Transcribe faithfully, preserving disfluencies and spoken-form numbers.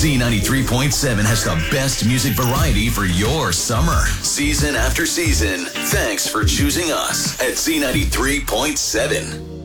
Z ninety-three point seven has the best music variety for your summer, season after season. Thanks for choosing us at Z ninety-three point seven.